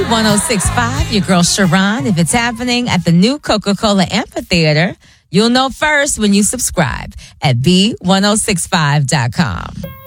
B1065, your girl Sharon. If it's happening at the new Coca-Cola Amphitheater, you'll know first when you subscribe at B1065.com.